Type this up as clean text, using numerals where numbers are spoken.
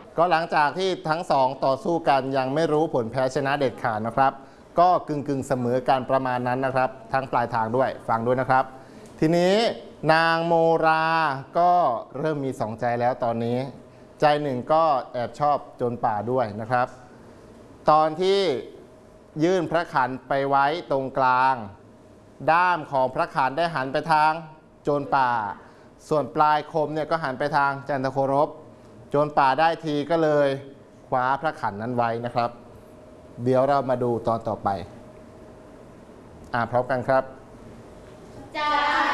ก็หลังจากที่ทั้งสองต่อสู้กันยังไม่รู้ผลแพ้ชนะเด็ดขาดนะครับ ก็กึ่งเสมอกันประมาณนั้นนะครับทั้งปลายทางด้วยฟังด้วยนะครับ ทีนี้นางโมราก็เริ่มมีสองใจแล้วตอนนี้ ใจหนึ่งก็แอบชอบโจรป่าด้วยนะครับ ตอนที่ยื่นพระขันไปไว้ตรงกลางด้ามของพระขันได้หันไปทางโจรป่าส่วนปลายคมเนี่ยก็หันไปทางจันทโครบโจรป่าได้ทีก็เลยคว้าพระขันนั้นไว้นะครับ เดี๋ยวเรามาดูตอนต่อไปพร้อมกันครับจาก